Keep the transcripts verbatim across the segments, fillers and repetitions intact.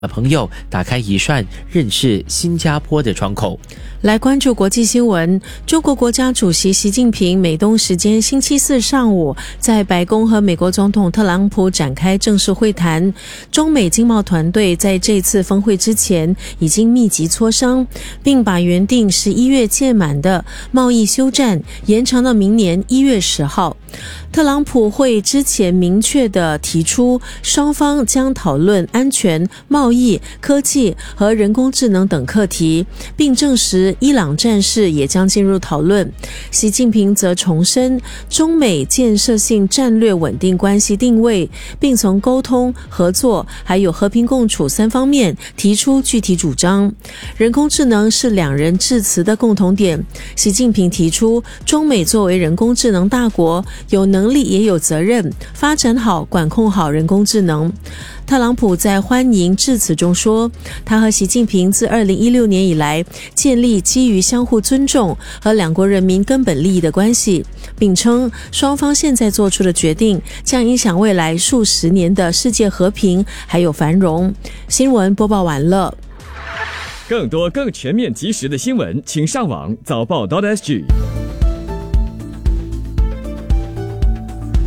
朋友打开一扇认识新加坡的窗口。 来关注国际新闻。中国国家主席习近平美东时间星期四上午在白宫和美国总统特朗普展开正式会谈。中美经贸团队在这次峰会之前已经密集磋商，并把原定十一月届满的贸易休战延长到明年一月十号。特朗普会之前明确地提出，双方将讨论安全、贸易、科技和人工智能等课题，并证实伊朗战事也将进入讨论。习近平则重申中美建设性战略稳定关系定位，并从沟通、合作还有和平共处三方面提出具体主张。人工智能是两人致辞的共同点。习近平提出，中美作为人工智能大国，有能力也有责任发展好、管控好人工智能。特朗普在欢迎致辞中说，他和习近平自二零一六年以来建立基于相互尊重和两国人民根本利益的关系，并称双方现在做出的决定将影响未来数十年的世界和平还有繁荣。新闻播报完了。 更多更全面及时的新闻，请上网早报 .sg。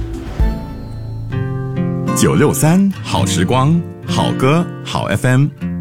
九六三好时光，好歌好 F M。